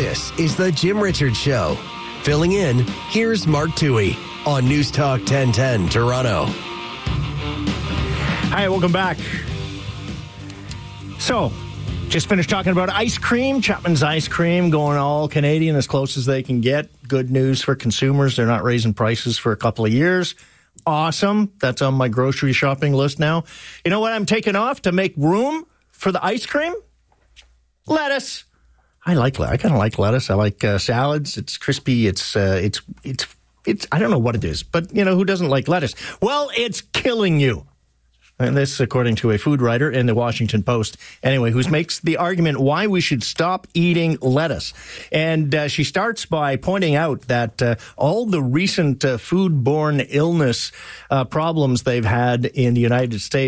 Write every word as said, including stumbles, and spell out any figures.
This is the Jim Richards Show. Filling in, here's Mark Toohey on News Talk ten ten Toronto. Hi, welcome back. So, just finished talking about ice cream. Chapman's Ice Cream going all Canadian as close as they can get. Good news for consumers. They're not raising prices for a couple of years. Awesome. That's on my grocery shopping list now. You know what I'm taking off to make room for the ice cream? Lettuce. I like I kind of like lettuce. I like uh, salads. It's crispy. It's uh, it's it's it's I don't know what it is, but you know who doesn't like lettuce? Well, it's killing you. And this, according to a food writer in the Washington Post, anyway, who makes the argument why we should stop eating lettuce. And uh, she starts by pointing out that uh, all the recent uh, foodborne illness uh, problems they've had in the United States